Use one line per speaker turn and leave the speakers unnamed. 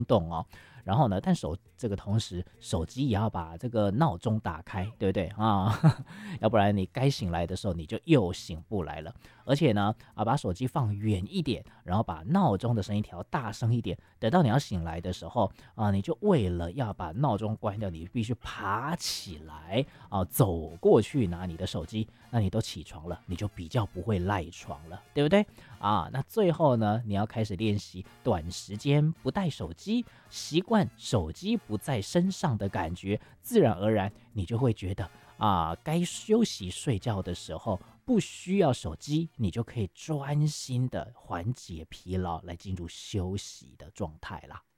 动哦。然后呢，但这个同时手机也要把这个闹钟打开，对不对啊？要不然你该醒来的时候你就又醒不来了。而且呢，把手机放远一点，然后把闹钟的声音调大声一点。等到你要醒来的时候你就为了要把闹钟关掉，你必须爬起来走过去拿你的手机。那你都起床了，你就比较不会赖床了，对不对那最后呢，你要开始练习短时间不带手机，习惯手机不在身上的感觉，自然而然你就会觉得该休息睡觉的时候不需要手机，你就可以专心的缓解疲劳，来进入休息的状态啦。